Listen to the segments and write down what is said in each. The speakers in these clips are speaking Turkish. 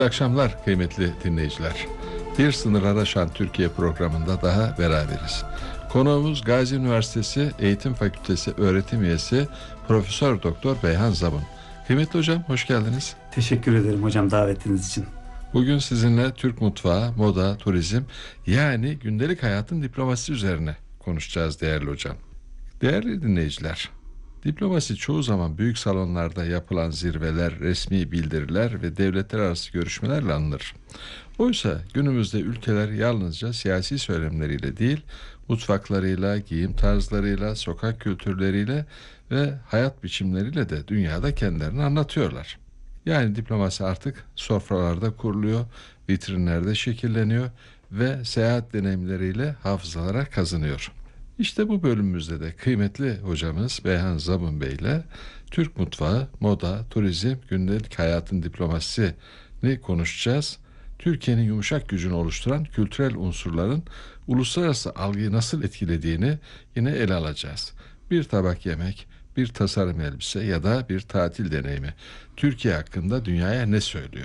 İyi akşamlar kıymetli dinleyiciler. Bir Sınırlar Aşan Türkiye programında daha beraberiz. Konuğumuz Gazi Üniversitesi Eğitim Fakültesi öğretim üyesi Profesör Doktor Beyhan Zabun. Kıymetli hocam, hoş geldiniz. Teşekkür ederim hocam davetiniz için. Bugün sizinle Türk mutfağı, moda, turizm yani gündelik hayatın diplomasisi üzerine konuşacağız değerli hocam. Değerli dinleyiciler, diplomasi çoğu zaman büyük salonlarda yapılan zirveler, resmi bildiriler ve devletler arası görüşmelerle anılır. Oysa günümüzde ülkeler yalnızca siyasi söylemleriyle değil, mutfaklarıyla, giyim tarzlarıyla, sokak kültürleriyle ve hayat biçimleriyle de dünyada kendilerini anlatıyorlar. Yani diplomasi artık sofralarda kuruluyor, vitrinlerde şekilleniyor ve seyahat deneyimleriyle hafızalara kazınıyor. İşte bu bölümümüzde de kıymetli hocamız Beyhan Zabun Bey ile Türk mutfağı, moda, turizm, gündelik hayatın diplomasisini konuşacağız. Türkiye'nin yumuşak gücünü oluşturan kültürel unsurların uluslararası algıyı nasıl etkilediğini yine ele alacağız. Bir tabak yemek, bir tasarım elbise ya da bir tatil deneyimi Türkiye hakkında dünyaya ne söylüyor?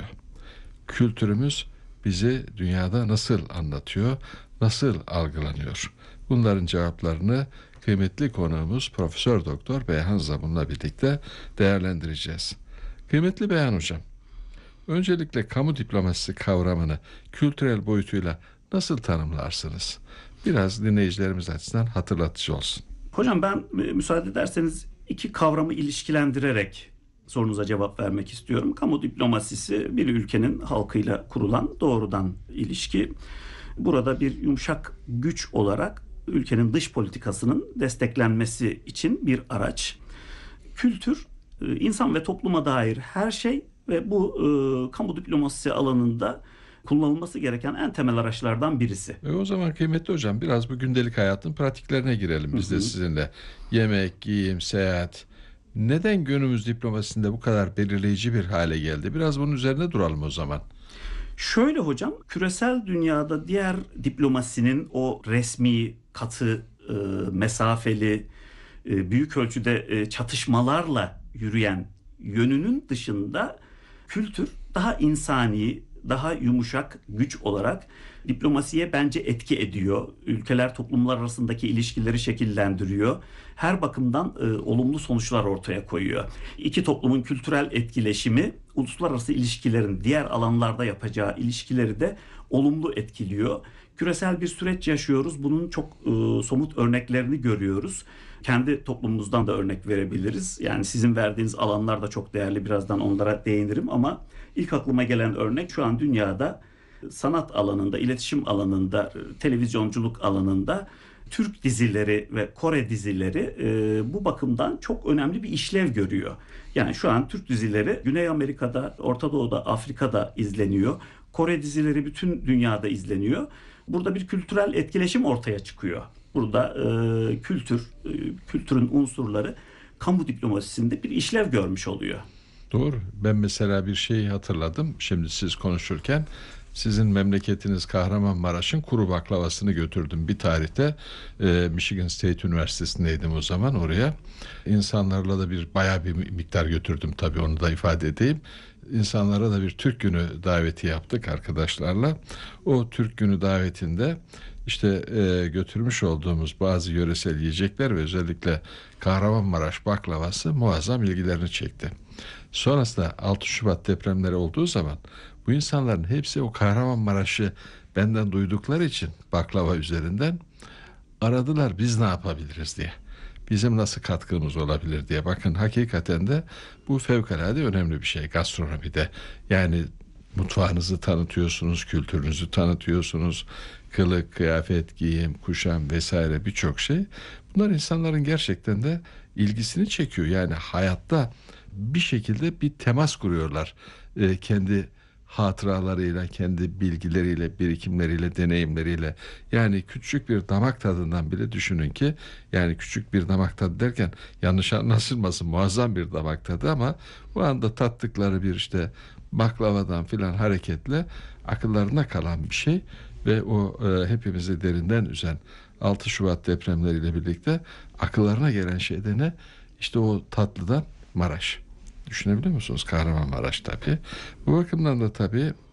Kültürümüz bizi dünyada nasıl anlatıyor, nasıl algılanıyor? Bunların cevaplarını kıymetli konuğumuz Profesör Doktor Beyhan Zabun'la birlikte değerlendireceğiz. Kıymetli Beyhan hocam, öncelikle kamu diplomasisi kavramını kültürel boyutuyla nasıl tanımlarsınız? Biraz dinleyicilerimiz açısından hatırlatıcı olsun. Hocam ben müsaade ederseniz iki kavramı ilişkilendirerek sorunuza cevap vermek istiyorum. Kamu diplomasisi bir ülkenin halkıyla kurulan doğrudan ilişki. Burada bir yumuşak güç olarak ülkenin dış politikasının desteklenmesi için bir araç. Kültür, insan ve topluma dair her şey ve bu kamu diplomasisi alanında kullanılması gereken en temel araçlardan birisi. O zaman kıymetli hocam biraz bu gündelik hayatın pratiklerine girelim biz de sizinle. Yemek, giyim, seyahat. Neden günümüz diplomasisinde bu kadar belirleyici bir hale geldi? Biraz bunun üzerine duralım o zaman. Şöyle hocam, küresel dünyada diğer diplomasinin o resmi, katı, mesafeli, büyük ölçüde çatışmalarla yürüyen yönünün dışında kültür daha insani, daha yumuşak güç olarak diplomasiye bence etki ediyor. Ülkeler, toplumlar arasındaki ilişkileri şekillendiriyor. Her bakımdan olumlu sonuçlar ortaya koyuyor. İki toplumun kültürel etkileşimi uluslararası ilişkilerin diğer alanlarda yapacağı ilişkileri de olumlu etkiliyor. Küresel bir süreç yaşıyoruz. Bunun çok somut örneklerini görüyoruz. Kendi toplumumuzdan da örnek verebiliriz. Yani sizin verdiğiniz alanlar da çok değerli. Birazdan onlara değinirim ama ilk aklıma gelen örnek şu an dünyada sanat alanında, iletişim alanında, televizyonculuk alanında Türk dizileri ve Kore dizileri bu bakımdan çok önemli bir işlev görüyor. Yani şu an Türk dizileri Güney Amerika'da, Orta Doğu'da, Afrika'da izleniyor. Kore dizileri bütün dünyada izleniyor. Burada bir kültürel etkileşim ortaya çıkıyor. Burada kültürün unsurları kamu diplomasisinde bir işlev görmüş oluyor. Doğru. Ben mesela bir şeyi hatırladım. Şimdi siz konuşurken sizin memleketiniz Kahramanmaraş'ın kuru baklavasını götürdüm bir tarihte. Michigan State Üniversitesi'ndeydim o zaman oraya. İnsanlarla da bayağı bir miktar götürdüm tabii onu da ifade edeyim. İnsanlara da bir Türk Günü daveti yaptık arkadaşlarla. O Türk Günü davetinde işte götürmüş olduğumuz bazı yöresel yiyecekler ve özellikle Kahramanmaraş baklavası muazzam ilgilerini çekti. Sonrasında 6 Şubat depremleri olduğu zaman bu insanların hepsi o Kahramanmaraş'ı benden duydukları için baklava üzerinden aradılar biz ne yapabiliriz diye. Bizim nasıl katkımız olabilir diye. Bakın hakikaten de bu fevkalade önemli bir şey gastronomide. Yani mutfağınızı tanıtıyorsunuz, kültürünüzü tanıtıyorsunuz. Kılık, kıyafet, giyim, kuşam vesaire birçok şey. Bunlar insanların gerçekten de ilgisini çekiyor. Yani hayatta bir şekilde bir temas kuruyorlar. Kendi hatıralarıyla, kendi bilgileriyle, birikimleriyle, deneyimleriyle. Yani küçük bir damak tadından bile düşünün ki, yani küçük bir damak tadı derken yanlış anlaşılmasın, muazzam bir damak tadı ama bu anda tattıkları bir işte baklavadan filan hareketle akıllarına kalan bir şey ve o hepimizi derinden üzen 6 Şubat depremleriyle birlikte akıllarına gelen şey de ne? İşte o tatlıdan Maraş. Düşünebiliyor musunuz? Kahramanmaraş tabii. Bu bakımdan da tabii